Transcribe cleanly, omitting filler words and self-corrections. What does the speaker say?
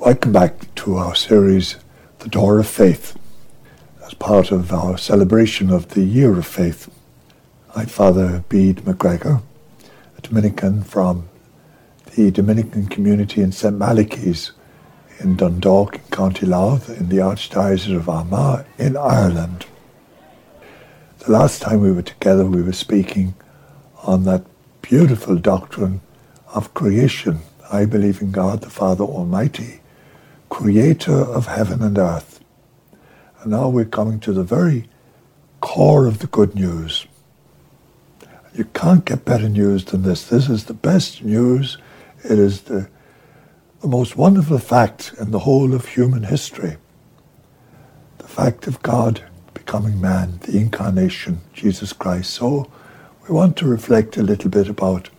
Welcome back to our series, The Door of Faith, as part of our celebration of the Year of Faith. I'm Father Bede McGregor, a Dominican from the Dominican community in St. Malachy's in Dundalk, in County Louth, in the Archdiocese of Armagh in Ireland. The last time we were together, we were speaking on that beautiful doctrine of creation. I believe in God the Father Almighty, creator of heaven and earth. And now we're coming to the very core of the good news. You can't get better news than this. This is the best news. It is the most wonderful fact in the whole of human history. The fact of God becoming man, the incarnation, Jesus Christ. So we want to reflect a little bit about